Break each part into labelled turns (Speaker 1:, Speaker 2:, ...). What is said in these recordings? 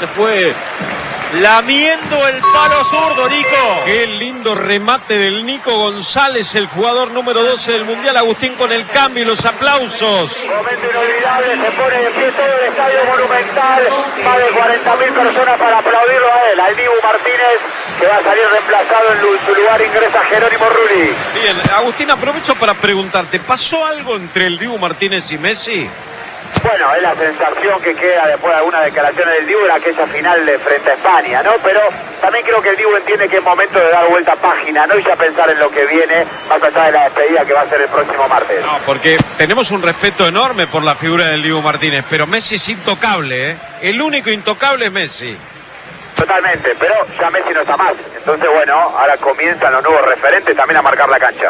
Speaker 1: se fue lamiendo el palo zurdo, Nico.
Speaker 2: Qué lindo remate del Nico González, el jugador número 12 del Mundial. Agustín con el cambio y los aplausos.
Speaker 3: Momento inolvidable, se pone de pie todo el estadio Monumental. Más de 40.000 personas para aplaudirlo a él, al Dibu Martínez, que va a salir reemplazado. En su lugar ingresa Jerónimo Rulli.
Speaker 2: Bien, Agustín, aprovecho para preguntarte, ¿pasó algo entre el Dibu Martínez y Messi?
Speaker 3: Bueno, es la sensación que queda después de algunas declaraciones del Dibu en aquella final de frente a España, ¿no? Pero también creo que el Dibu entiende que es momento de dar vuelta a página, ¿no? Y ya pensar en lo que viene, más allá de la despedida que va a ser el próximo martes.
Speaker 2: No, porque tenemos un respeto enorme por la figura del Dibu Martínez, pero Messi es intocable, ¿eh? El único intocable es Messi.
Speaker 3: Totalmente, pero ya Messi no está más. Entonces, bueno, ahora comienzan los nuevos referentes también a marcar la cancha.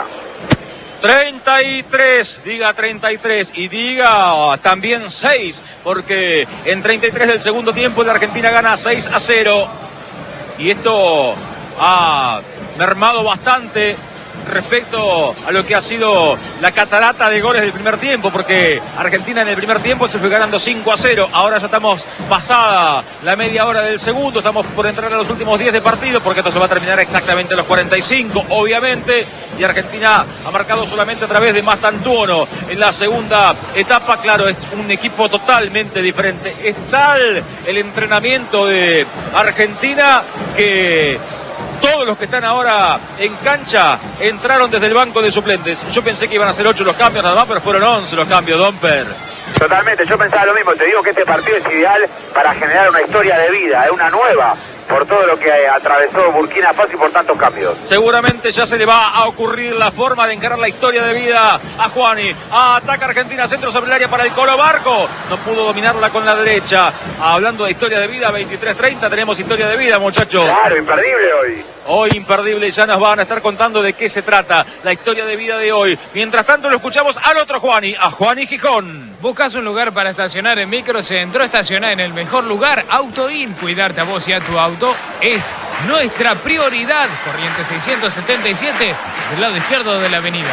Speaker 1: 33, diga 33 y diga también 6, porque en 33 del segundo tiempo la Argentina gana 6-0 y esto ha mermado bastante respecto a lo que ha sido la catarata de goles del primer tiempo, porque Argentina en el primer tiempo se fue ganando 5-0, ahora ya estamos pasada la media hora del segundo, estamos por entrar a los últimos 10 de partido, porque esto se va a terminar exactamente a los 45, obviamente, y Argentina ha marcado solamente a través de Mastantuono en la segunda etapa. Claro, es un equipo totalmente diferente, es tal el entrenamiento de Argentina que todos los que están ahora en cancha entraron desde el banco de suplentes. Yo pensé que iban a ser 8 los cambios nada más, pero fueron 11 los cambios, Domper.
Speaker 3: Totalmente, yo pensaba lo mismo. Te digo que este partido es ideal para generar una historia de vida, una nueva, por todo lo que atravesó Burkina Faso y por tantos cambios.
Speaker 1: Seguramente ya se le va a ocurrir la forma de encarar la historia de vida a Juani. Ataca Argentina, centro sobre el área para el Colo Barco. No pudo dominarla con la derecha. Hablando de historia de vida, 23:30, tenemos historia de vida, muchachos.
Speaker 3: Claro, imperdible hoy.
Speaker 1: Hoy imperdible, ya nos van a estar contando de qué se trata la historia de vida de hoy. Mientras tanto lo escuchamos al otro Juani, a Juani Gijón.
Speaker 4: ¿Buscas un lugar para estacionar en Microcentro? Estacioná en el mejor lugar, Autoin. Cuidarte a vos y a tu auto es nuestra prioridad. Corriente 677, del lado izquierdo de la avenida.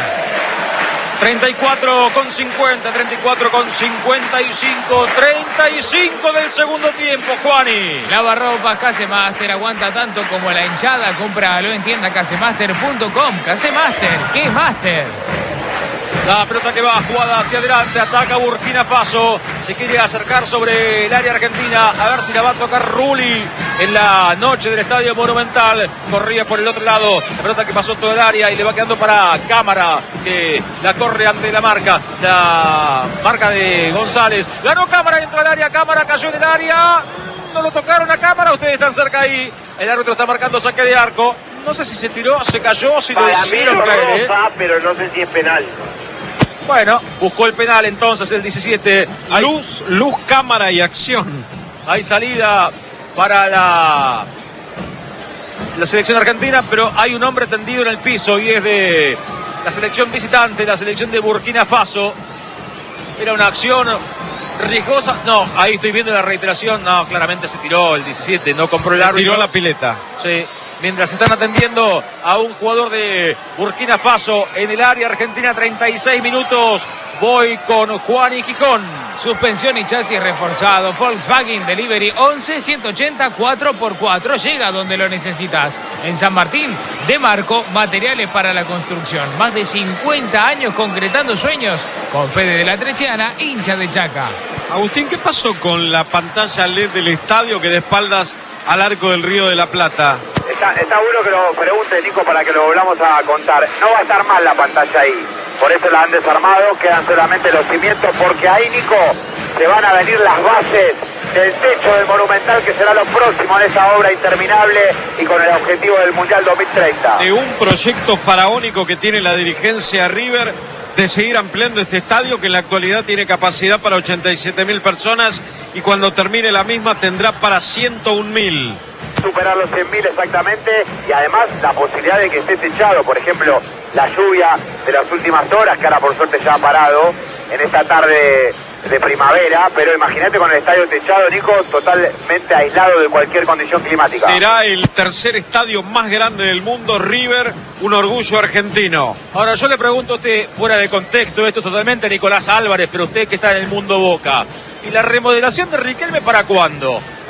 Speaker 1: 34,50, 34,55, 35 del segundo tiempo, Juani.
Speaker 4: Lavarropas Casemaster, aguanta tanto como la hinchada. Cómpralo en tienda casemaster.com. Casemaster, ¿qué es Master?
Speaker 1: La pelota que va jugada hacia adelante, ataca Burkina Faso, se quiere acercar sobre el área argentina, a ver si la va a tocar Rulli en la noche del Estadio Monumental. Corría por el otro lado, la pelota que pasó todo el área y le va quedando para Cámara, que la corre ante la marca de González. Ganó Cámara dentro del área, Cámara cayó en el área, no lo tocaron a Cámara, ustedes están cerca ahí, el árbitro está marcando saque de arco. No sé si se tiró, se cayó, si lo hicieron caer,
Speaker 3: pero no sé si es penal.
Speaker 1: Bueno, buscó el penal entonces el 17.
Speaker 2: Luz, cámara y acción.
Speaker 1: Hay salida para la selección argentina, pero hay un hombre tendido en el piso y es de la selección visitante, la selección de Burkina Faso. Era una acción riesgosa. No, ahí estoy viendo la reiteración. No, claramente se tiró el 17, no compró el árbitro.
Speaker 2: Tiró la pileta.
Speaker 1: Sí. Mientras están atendiendo a un jugador de Burkina Faso en el área argentina, 36 minutos. Voy con Juani Gijón.
Speaker 4: Suspensión y chasis reforzado. Volkswagen Delivery 11 180 4x4. Llega donde lo necesitas. En San Martín, de Marco, materiales para la construcción. Más de 50 años concretando sueños. Con Fede de la Trechiana, hincha de Chaca.
Speaker 2: Agustín, ¿qué pasó con la pantalla LED del estadio que de espaldas al arco del Río de la Plata?
Speaker 3: Está bueno que lo pregunte, Nico, para que lo volvamos a contar. No va a estar mal la pantalla ahí. Por eso la han desarmado, quedan solamente los cimientos, porque ahí, Nico, se van a venir las bases del techo del Monumental, que será lo próximo en esa obra interminable y con el objetivo del Mundial 2030.
Speaker 2: De un proyecto faraónico que tiene la dirigencia River de seguir ampliando este estadio, que en la actualidad tiene capacidad para 87.000 personas y cuando termine la misma tendrá para 101.000.
Speaker 3: Superar los 100.000 exactamente, y además la posibilidad de que esté techado. Por ejemplo, la lluvia de las últimas horas, que ahora por suerte ya ha parado en esta tarde de primavera, pero imagínate con el estadio techado, Nico, totalmente aislado de cualquier condición climática.
Speaker 2: Será el tercer estadio más grande del mundo, River, un orgullo argentino.
Speaker 1: Ahora yo le pregunto a usted, fuera de contexto, esto totalmente, Nicolás Álvarez, pero usted que está en el mundo Boca, ¿y la remodelación de Riquelme para cuándo?